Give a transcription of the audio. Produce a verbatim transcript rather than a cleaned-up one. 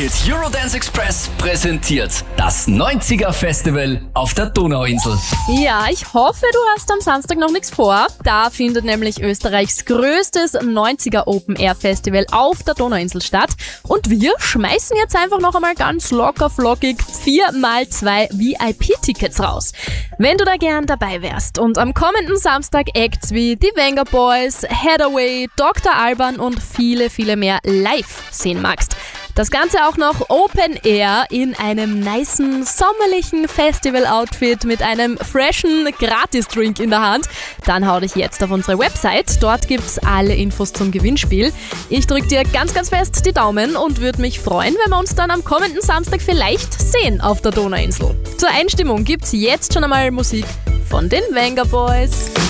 Krone-Hit Eurodance Express präsentiert das neunziger Festival auf der Donauinsel. Ja, ich hoffe, du hast am Samstag noch nichts vor. Da findet nämlich Österreichs größtes neunziger Open Air Festival auf der Donauinsel statt. Und wir schmeißen jetzt einfach noch einmal ganz locker flockig vier mal zwei V I P-Tickets raus. Wenn du da gern dabei wärst und am kommenden Samstag Acts wie die Venga Boys, Hathaway, Doktor Alban und viele, viele mehr live sehen magst. Das Ganze auch noch Open Air in einem nicen, sommerlichen Festival-Outfit mit einem freshen Gratis-Drink in der Hand. Dann hau dich jetzt auf unsere Website. Dort gibt's alle Infos zum Gewinnspiel. Ich drück dir ganz, ganz fest die Daumen und würde mich freuen, wenn wir uns dann am kommenden Samstag vielleicht sehen auf der Donauinsel. Zur Einstimmung gibt's jetzt schon einmal Musik von den Venga Boys.